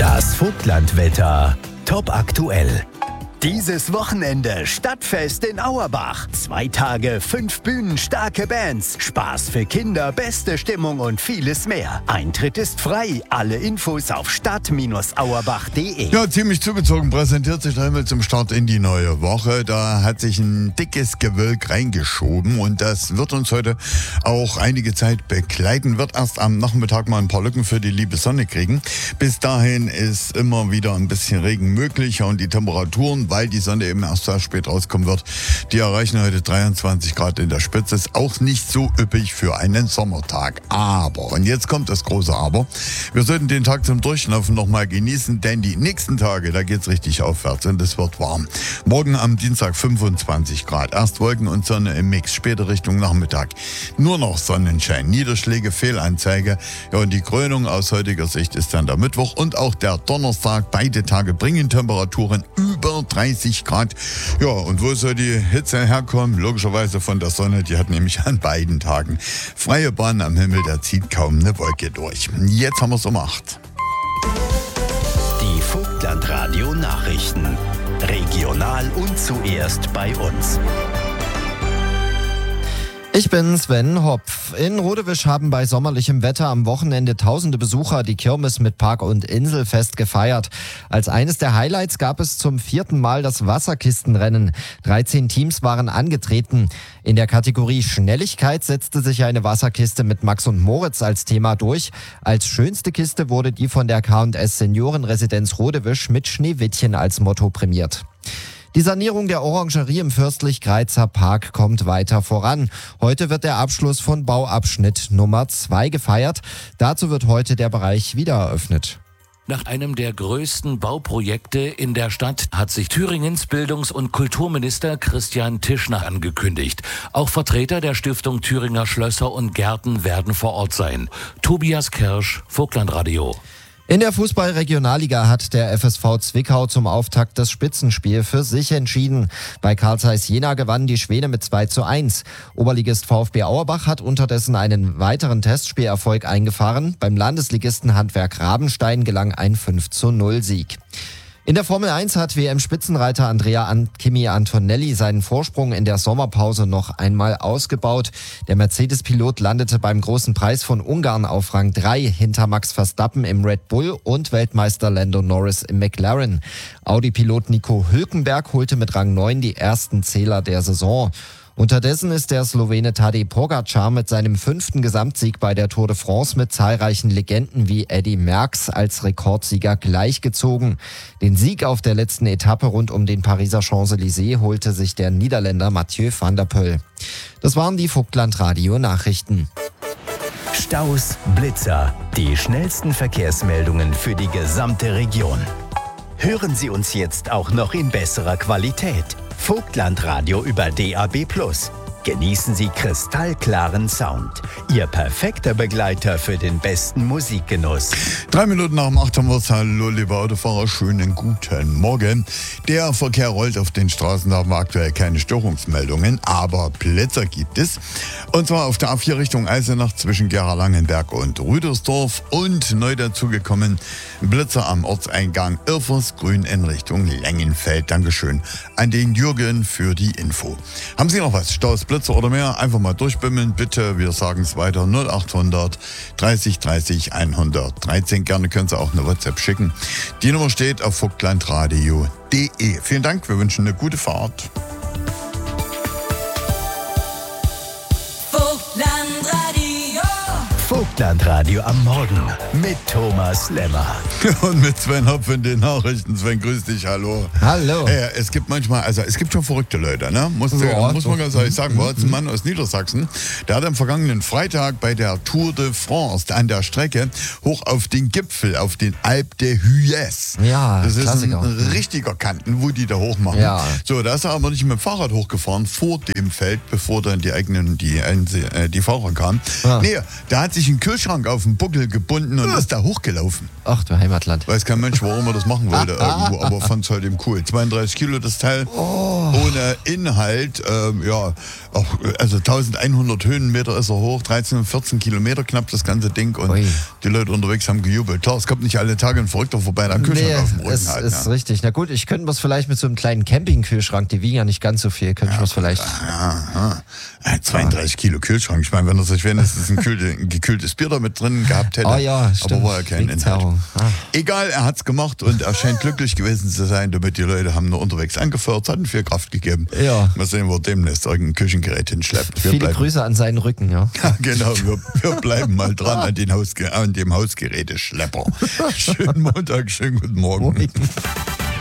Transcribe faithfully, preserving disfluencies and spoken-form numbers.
Das Vogtlandwetter top aktuell. Dieses Wochenende Stadtfest in Auerbach. Zwei Tage, fünf Bühnen, starke Bands, Spaß für Kinder, beste Stimmung und vieles mehr. Eintritt ist frei. Alle Infos auf stadt auerbach punkt de. Ja, ziemlich zugezogen präsentiert sich der Himmel zum Start in die neue Woche. Da hat sich ein dickes Gewölk reingeschoben und das wird uns heute auch einige Zeit begleiten. Wird erst am Nachmittag mal ein paar Lücken für die liebe Sonne kriegen. Bis dahin ist immer wieder ein bisschen Regen möglich und die Temperaturen, weil die Sonne eben erst sehr spät rauskommen wird, die erreichen heute dreiundzwanzig Grad in der Spitze. Ist auch nicht so üppig für einen Sommertag. Aber, und jetzt kommt das große Aber, wir sollten den Tag zum Durchlaufen noch mal genießen, denn die nächsten Tage, da geht's richtig aufwärts und es wird warm. Morgen am Dienstag fünfundzwanzig Grad. Erst Wolken und Sonne im Mix, später Richtung Nachmittag. Nur noch Sonnenschein, Niederschläge, Fehlanzeige. Ja, und die Krönung aus heutiger Sicht ist dann der Mittwoch und auch der Donnerstag. Beide Tage bringen Temperaturen über dreißig Grad. Ja, und wo soll die Hitze herkommen? Logischerweise von der Sonne. Die hat nämlich an beiden Tagen freie Bahn am Himmel. Da zieht kaum eine Wolke durch. Jetzt haben wir es um acht. Die Vogtlandradio Nachrichten. Regional und zuerst bei uns. Ich bin Sven Hopf. In Rodewisch haben bei sommerlichem Wetter am Wochenende tausende Besucher die Kirmes mit Park- und Inselfest gefeiert. Als eines der Highlights gab es zum vierten Mal das Wasserkistenrennen. dreizehn Teams waren angetreten. In der Kategorie Schnelligkeit setzte sich eine Wasserkiste mit Max und Moritz als Thema durch. Als schönste Kiste wurde die von der K und S Seniorenresidenz Rodewisch mit Schneewittchen als Motto prämiert. Die Sanierung der Orangerie im Fürstlich-Greizer Park kommt weiter voran. Heute wird der Abschluss von Bauabschnitt Nummer zwei gefeiert. Dazu wird heute der Bereich wieder eröffnet. Nach einem der größten Bauprojekte in der Stadt hat sich Thüringens Bildungs- und Kulturminister Christian Tischner angekündigt. Auch Vertreter der Stiftung Thüringer Schlösser und Gärten werden vor Ort sein. Tobias Kirsch, Vogtlandradio. In der Fußball-Regionalliga hat der F S V Zwickau zum Auftakt das Spitzenspiel für sich entschieden. Bei Carl Zeiss Jena gewannen die Schwäne mit zwei zu eins. Oberligist VfB Auerbach hat unterdessen einen weiteren Testspielerfolg eingefahren. Beim Landesligisten Handwerk Rabenstein gelang ein fünf zu null Sieg. In der Formel eins hat W M-Spitzenreiter Andrea Kimi Antonelli seinen Vorsprung in der Sommerpause noch einmal ausgebaut. Der Mercedes-Pilot landete beim Großen Preis von Ungarn auf Rang drei hinter Max Verstappen im Red Bull und Weltmeister Lando Norris im McLaren. Audi-Pilot Nico Hülkenberg holte mit Rang neun die ersten Zähler der Saison. Unterdessen ist der Slowene Tadej Pogačar mit seinem fünften Gesamtsieg bei der Tour de France mit zahlreichen Legenden wie Eddy Merckx als Rekordsieger gleichgezogen. Den Sieg auf der letzten Etappe rund um den Pariser Champs-Élysées holte sich der Niederländer Mathieu van der Poel. Das waren die Vogtlandradio-Nachrichten. Staus, Blitzer, die schnellsten Verkehrsmeldungen für die gesamte Region. Hören Sie uns jetzt auch noch in besserer Qualität. Vogtlandradio über D A B plus. Genießen Sie kristallklaren Sound. Ihr perfekter Begleiter für den besten Musikgenuss. Drei Minuten nach dem acht haben wir es. Hallo, liebe Autofahrer, schönen guten Morgen. Der Verkehr rollt auf den Straßen, da haben wir aktuell keine Störungsmeldungen, aber Blitzer gibt es. Und zwar auf der A vier Richtung Eisenach zwischen Gera-Langenberg und Rüdersdorf und neu dazugekommen Blitzer am Ortseingang Irfersgrün in Richtung Lengenfeld. Dankeschön an den Jürgen für die Info. Haben Sie noch was? Staus, Blitzer oder mehr? Einfach mal durchbimmeln, bitte. Wir sagen es weiter. null achthundert dreißig dreißig hundertdreizehn. Gerne können Sie auch eine WhatsApp schicken. Die Nummer steht auf vogtlandradio punkt de. Vielen Dank. Wir wünschen eine gute Fahrt. Vogtlandradio am Morgen mit Thomas Lemmer. Und mit Sven Hopf in den Nachrichten. Sven, grüß dich, hallo. Hallo. Äh, es gibt manchmal, also es gibt schon verrückte Leute, ne? Muss, ja, muss man ganz ehrlich sagen. War jetzt ein Mann aus Niedersachsen, der hat am vergangenen Freitag bei der Tour de France an der Strecke hoch auf den Gipfel, auf den Alpe d'Huez. Ja, das ist Klassiker. ein richtiger Kanten, wo die da hoch machen. Ja. So, da ist er aber nicht mit dem Fahrrad hochgefahren vor dem Feld, bevor dann die eigenen, die, die Fahrer kamen. Ja. Nee, da hat sich ein Kühlschrank auf den Buckel gebunden und ist da hochgelaufen. Ach du Heimatland. Weiß kein Mensch, warum er das machen wollte irgendwo, aber fand es halt eben cool. zweiunddreißig Kilo das Teil, oh. ohne Inhalt, ähm, ja, auch, also eintausendeinhundert Höhenmeter ist er hoch, dreizehn, vierzehn Kilometer knapp das ganze Ding und Ui. die Leute unterwegs haben gejubelt. Klar, es kommt nicht alle Tage ein Verrückter vorbei, der einen Kühlschrank nee, auf dem Rücken es hat. ist ja. richtig. Na gut, ich könnte mir es vielleicht mit so einem kleinen Campingkühlschrank, die wiegen ja nicht ganz so viel, könnte ja, ich mir es vielleicht... Ja, ja. zweiunddreißig Kilo Kühlschrank, ich meine, wenn er sich wenigstens ein, kühlte, ein gekühltes Bier da mit drin gehabt hätte, oh ja, stimmt. aber war ja kein Inhalt. Ah. Egal, er hat's gemacht und er scheint glücklich gewesen zu sein, damit die Leute haben nur unterwegs angefeuert, hatten viel Kraft gegeben. Ja. Mal sehen, wo er demnächst irgendein Küchengerät hinschleppt. Wir Viele bleiben. Grüße an seinen Rücken, ja. Ja, genau, wir, wir bleiben mal dran an, den Hausge- an dem Hausgeräteschlepper. Schönen Montag, schönen guten Morgen. Morgen.